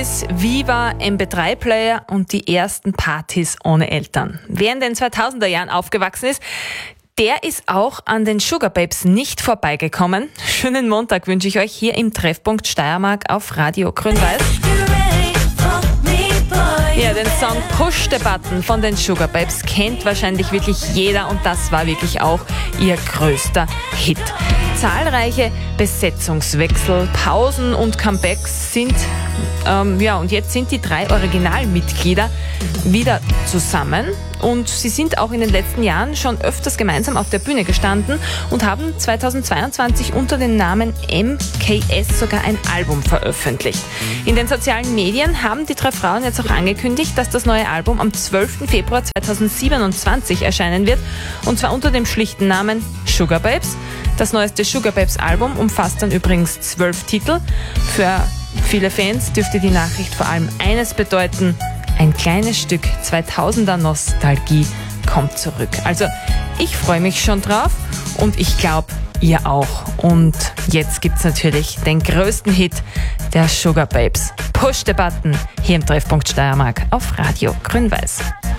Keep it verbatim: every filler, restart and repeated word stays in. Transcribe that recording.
Handys, Viva, M P drei Player und die ersten Partys ohne Eltern. Wer in den zweitausender Jahren aufgewachsen ist, der ist auch an den Sugar Babes nicht vorbeigekommen. Schönen Montag wünsche ich euch hier im Treffpunkt Steiermark auf Radio Grün-Weiß. Ja, den Song Push the Button von den Sugar Babes kennt wahrscheinlich wirklich jeder und das war wirklich auch ihr größter Hit. Zahlreiche Besetzungswechsel, Pausen und Comebacks sind, ähm, ja, und jetzt sind die drei Originalmitglieder wieder zusammen und sie sind auch in den letzten Jahren schon öfters gemeinsam auf der Bühne gestanden und haben zweitausendzweiundzwanzig unter dem Namen M K S sogar ein Album veröffentlicht. In den sozialen Medien haben die drei Frauen jetzt auch angekündigt, dass das neue Album am zwölften Februar zweitausendsiebenundzwanzig erscheinen wird und zwar unter dem schlichten Namen Sugar Babes. Das neueste Sugar Babes Album umfasst dann übrigens zwölf Titel. Für viele Fans dürfte die Nachricht vor allem eines bedeuten: ein kleines Stück zweitausender Nostalgie kommt zurück. Also ich freue mich schon drauf und ich glaube, ihr auch. Und jetzt gibt's natürlich den größten Hit der Sugar Babes. Push the Button hier im Treffpunkt Steiermark auf Radio Grün-Weiß.